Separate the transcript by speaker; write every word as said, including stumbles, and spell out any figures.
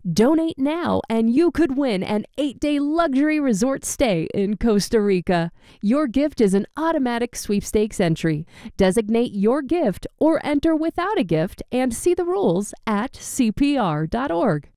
Speaker 1: Donate now and you could win an eight-day luxury resort stay in Costa Rica. Your gift is an automatic sweepstakes entry. Designate your gift or enter without a gift and see the rules at C P R dot org.